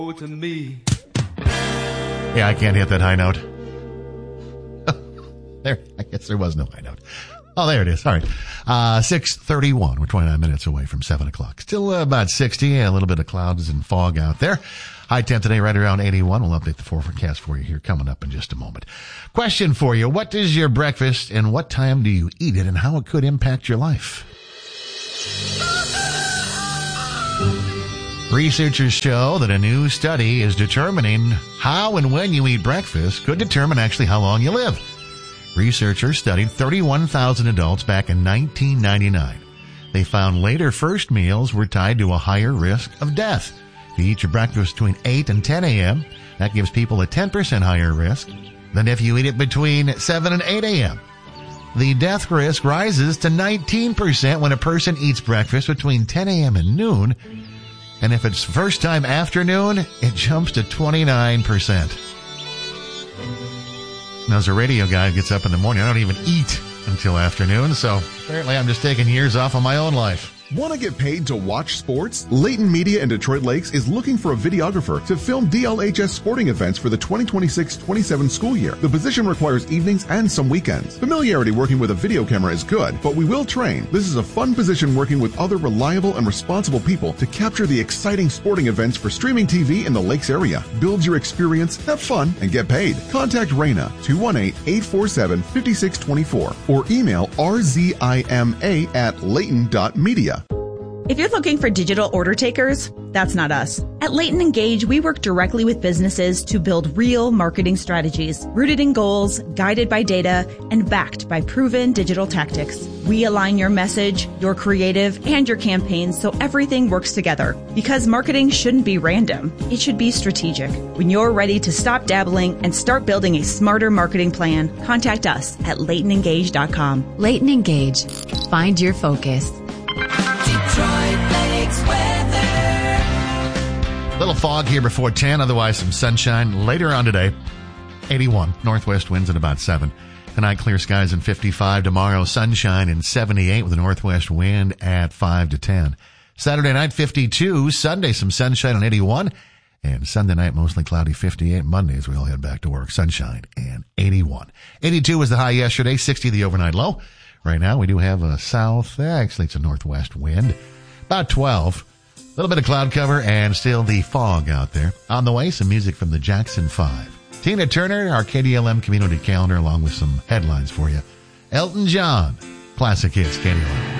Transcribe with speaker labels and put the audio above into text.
Speaker 1: To me.
Speaker 2: Yeah, I can't hit that high note. There, I guess there was no high note. Oh, there it is. All right. 6:31. We're 29 minutes away from 7 o'clock. Still about 60. A little bit of clouds and fog out there. High temp today right around 81. We'll update the forecast for you here coming up in just a moment. Question for you. What is your breakfast and what time do you eat it and how it could impact your life? Researchers show that a new study is determining how and when you eat breakfast could determine actually how long you live. Researchers studied 31,000 adults back in 1999. They found later first meals were tied to a higher risk of death. If you eat your breakfast between 8 and 10 a.m., that gives people a 10% higher risk than if you eat it between 7 and 8 a.m. The death risk rises to 19% when a person eats breakfast between 10 a.m. and noon. And if it's first time afternoon, it jumps to 29%. Now, as a radio guy who gets up in the morning, I don't even eat until afternoon, so apparently I'm just taking years off of my own life.
Speaker 3: Want to get paid to watch sports? Layton Media in Detroit Lakes is looking for a videographer to film DLHS sporting events for the 2026-27 school year. The position requires evenings and some weekends. Familiarity working with a video camera is good, but we will train. This is a fun position working with other reliable and responsible people to capture the exciting sporting events for streaming TV in the Lakes area. Build your experience, have fun, and get paid. Contact Raina 218-847-5624 or email rzima@layton.media.
Speaker 4: If you're looking for digital order takers, that's not us. At Layton Engage, we work directly with businesses to build real marketing strategies, rooted in goals, guided by data, and backed by proven digital tactics. We align your message, your creative, and your campaigns so everything works together. Because marketing shouldn't be random. It should be strategic. When you're ready to stop dabbling and start building a smarter marketing plan, contact us at LaytonEngage.com.
Speaker 5: Layton Engage. Find your focus.
Speaker 6: Detroit Lakes weather.
Speaker 2: Little fog here before 10, otherwise some sunshine later on today. 81, northwest winds at about 7. Tonight, clear skies and 55. Tomorrow, sunshine and 78 with a northwest wind at 5 to 10. Saturday night, 52. Sunday, some sunshine and 81. And Sunday night, mostly cloudy, 58. Monday, as we all head back to work, sunshine and 81. 82 was the high yesterday, 60 the overnight low. Right now, we do have a actually it's a northwest wind, about 12. A little bit of cloud cover and still the fog out there. On the way, some music from the Jackson 5. Tina Turner, our KDLM community calendar, along with some headlines for you. Elton John, classic hits, KDLM.